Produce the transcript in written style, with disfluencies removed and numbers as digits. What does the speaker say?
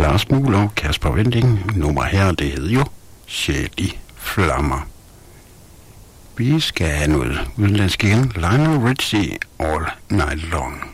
Lars Muhl og Kasper Wending. Nummer her, det hed jo Sjæl i flammer. Vi skal have noget udenlandsk igen. Lionel Richie, All Night Long.